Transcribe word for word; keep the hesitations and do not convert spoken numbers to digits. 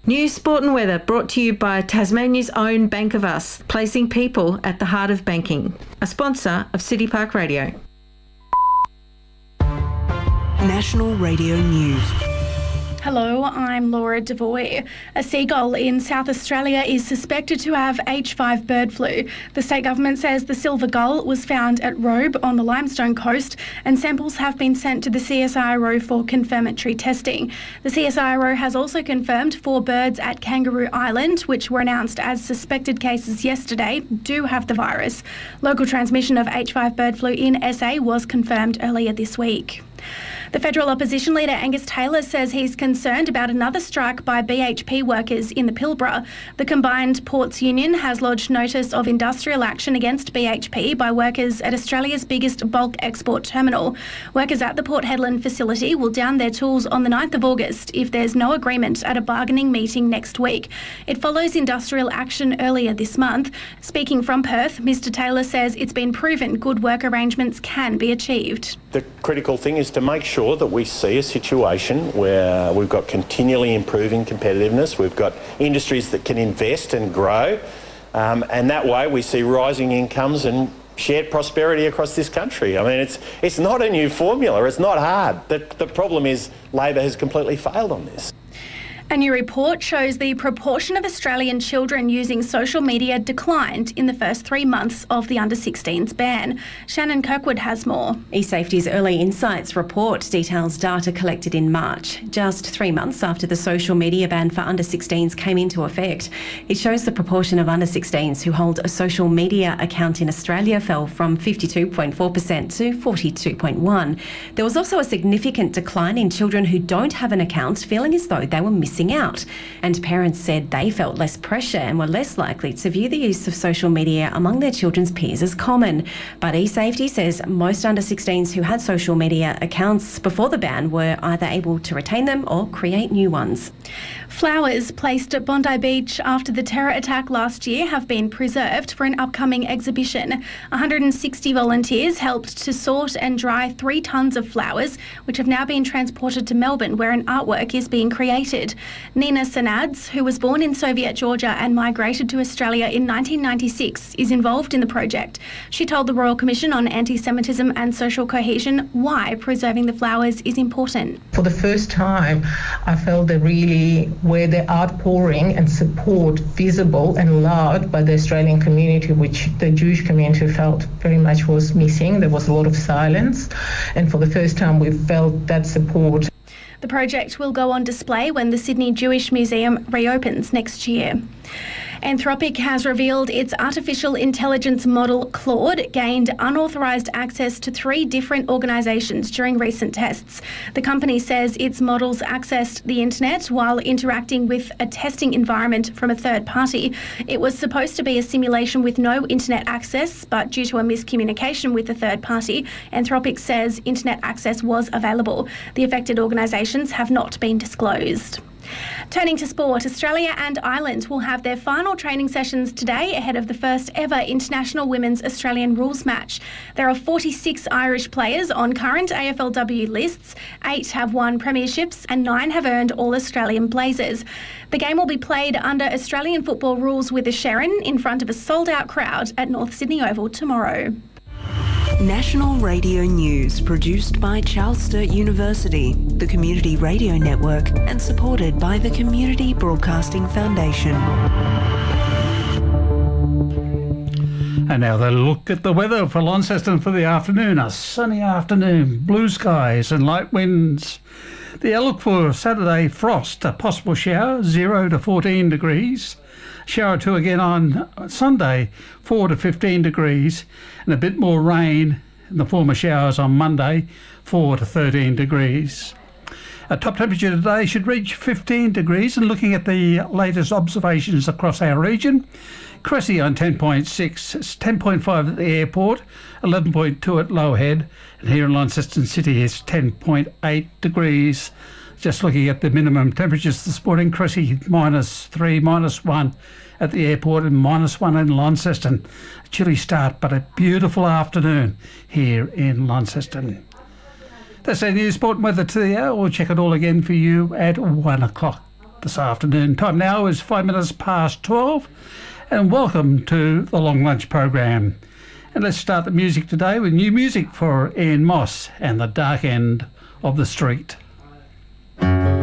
News, sport and weather brought to you by Tasmania's own Bank of Us, placing people at the heart of banking. A sponsor of City Park Radio. National Radio News. Hello, I'm Laura Devoy. A seagull in South Australia is suspected to have H five bird flu. The state government says the silver gull was found at Robe on the Limestone Coast, and samples have been sent to the C S I R O for confirmatory testing. The C S I R O has also confirmed four birds at Kangaroo Island, which were announced as suspected cases yesterday, do have the virus. Local transmission of H five bird flu in S A was confirmed earlier this week. The federal opposition leader Angus Taylor says he's concerned about another strike by B H P workers in the Pilbara. The Combined Ports Union has lodged notice of industrial action against B H P by workers at Australia's biggest bulk export terminal. Workers at the Port Hedland facility will down their tools on the ninth of August if there's no agreement at a bargaining meeting next week. It follows industrial action earlier this month. Speaking from Perth, Mr Taylor says it's been proven good work arrangements can be achieved. The critical thing is to make sure that we see a situation where we've got continually improving competitiveness, we've got industries that can invest and grow, um, and that way we see rising incomes and shared prosperity across this country. I mean, it's it's not a new formula, it's not hard. The, the problem is Labor has completely failed on this. A new report shows the proportion of Australian children using social media declined in the first three months of the under sixteens ban. Shannon Kirkwood has more. eSafety's Early Insights report details data collected in March, just three months after the social media ban for under sixteens came into effect. It shows the proportion of under sixteens who hold a social media account in Australia fell from fifty-two point four percent to forty-two point one percent. There was also a significant decline in children who don't have an account, feeling as though they were missing out, and parents said they felt less pressure and were less likely to view the use of social media among their children's peers as common. But eSafety says most under sixteens who had social media accounts before the ban were either able to retain them or create new ones. Flowers placed at Bondi Beach after the terror attack last year have been preserved for an upcoming exhibition. one hundred sixty volunteers helped to sort and dry three tonnes of flowers, which have now been transported to Melbourne, where an artwork is being created. Nina Sanads, who was born in Soviet Georgia and migrated to Australia in nineteen ninety-six, is involved in the project. She told the Royal Commission on Anti-Semitism and Social Cohesion why preserving the flowers is important. For the first time, I felt that really where the outpouring and support visible and loved by the Australian community, which the Jewish community felt very much was missing. There was a lot of silence, and for the first time we felt that support. The project will go on display when the Sydney Jewish Museum reopens next year. Anthropic has revealed its artificial intelligence model Claude gained unauthorised access to three different organisations during recent tests. The company says its models accessed the internet while interacting with a testing environment from a third party. It was supposed to be a simulation with no internet access, but due to a miscommunication with the third party, Anthropic says internet access was available. The affected organisations have not been disclosed. Turning to sport, Australia and Ireland will have their final training sessions today ahead of the first ever International Women's Australian Rules match. There are forty-six Irish players on current A F L W lists. Eight have won premierships and nine have earned All-Australian blazers. The game will be played under Australian football rules with a Sherrin in front of a sold-out crowd at North Sydney Oval tomorrow. National Radio News, produced by Charles Sturt University, the Community Radio Network, and supported by the Community Broadcasting Foundation. And now the look at the weather for Launceston for the afternoon. A sunny afternoon, blue skies and light winds. The outlook for Saturday, frost, a possible shower, zero to fourteen degrees. Shower two again on Sunday, four to fifteen degrees, and a bit more rain in the form of showers on Monday, four to thirteen degrees. Our top temperature today should reach fifteen degrees, and looking at the latest observations across our region, Cressy on ten point six, ten point five at the airport, eleven point two at Lowhead, and here in Launceston City is ten point eight degrees. Just looking at the minimum temperatures this morning, Cressy minus three, minus one at the airport, and minus one in Launceston. A chilly start, but a beautiful afternoon here in Launceston. That's our news, sport and weather to the hour. We'll check it all again for you at one o'clock this afternoon. Time now is five minutes past twelve, and welcome to the Long Lunch program. And let's start the music today with new music for Ian Moss and The Dark End of the Street.